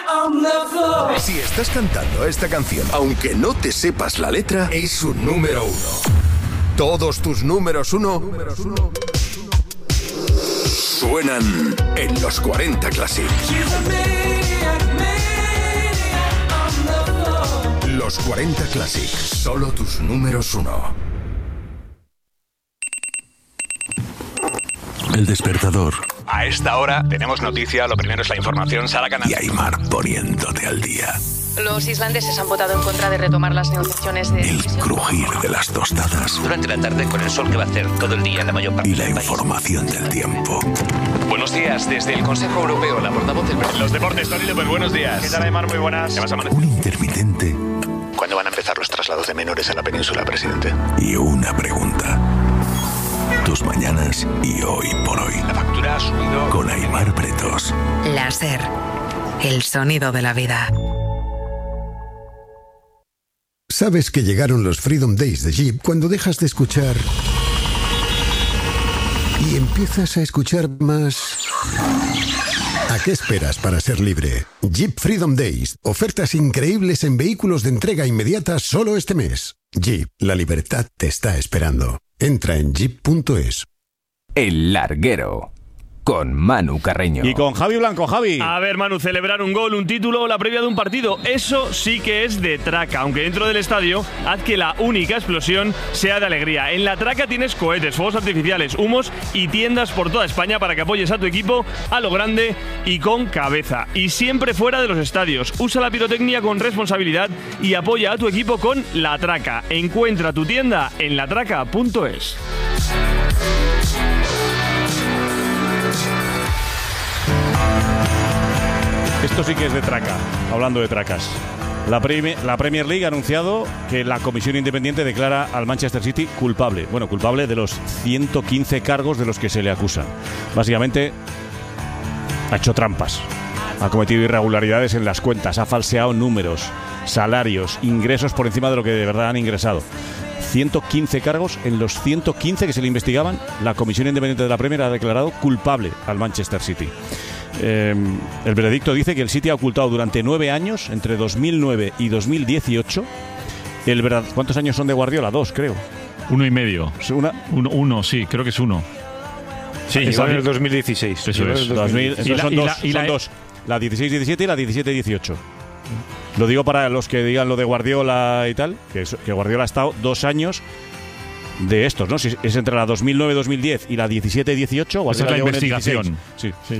Si estás cantando esta canción, aunque no te sepas la letra, es un número uno. Todos tus números uno suenan en los 40 Classic. Los 40 Classic, solo tus números uno. El despertador. A esta hora tenemos noticia, lo primero es la información, Sara Canal. Y Aimar poniéndote al día. Los islandeses han votado en contra de retomar las negociaciones de... El crujir de las tostadas. Durante la tarde con el sol que va a hacer todo el día en la mayor parte y la del país. Información del tiempo. Buenos días, desde el Consejo Europeo, la portavoz del... Los deportes, Tony López, buenos días. ¿Qué tal, Aimar? Muy buenas. ¿Qué vas a amanecer? Un intermitente. ¿Cuándo van a empezar los traslados de menores en la península, presidente? Y una pregunta. Tus mañanas y hoy por hoy. La factura ha subido. Con Aimar Pretos. Láser, el sonido de la vida. Sabes que llegaron los Freedom Days de Jeep cuando dejas de escuchar y empiezas a escuchar más. ¿A qué esperas para ser libre? Jeep Freedom Days. Ofertas increíbles en vehículos de entrega inmediata solo este mes. Jeep, la libertad te está esperando. Entra en jeep.es. El Larguero, con Manu Carreño. Y con Javi Blanco. Javi. A ver, Manu, celebrar un gol, un título o la previa de un partido, eso sí que es de traca. Aunque dentro del estadio, haz que la única explosión sea de alegría. En la traca tienes cohetes, fuegos artificiales, humos y tiendas por toda España para que apoyes a tu equipo a lo grande y con cabeza. Y siempre fuera de los estadios. Usa la pirotecnia con responsabilidad y apoya a tu equipo con La Traca. Encuentra tu tienda en latraca.es. Esto sí que es de traca, hablando de tracas. La Premier League ha anunciado que la Comisión Independiente declara al Manchester City culpable. Bueno, culpable de los 115 cargos de los que se le acusan. Básicamente, ha hecho trampas. Ha cometido irregularidades en las cuentas, ha falseado números, salarios, ingresos por encima de lo que de verdad han ingresado. 115 cargos, en los 115 que se le investigaban, la Comisión Independiente de la Premier ha declarado culpable al Manchester City. El veredicto dice que el City ha ocultado durante 9 años, entre 2009 y 2018, ¿cuántos años son de Guardiola? 2, creo. 1 y medio. Uno, sí, creo que es 1. Sí, igual en el 2016. Eso es. Son dos. La 16-17 y la 17-18. Lo digo para los que digan lo de Guardiola y tal, que Guardiola ha estado 2 años de estos, ¿no? Si es entre la 2009-2010 y la 17-18. Esa es la investigación. Sí.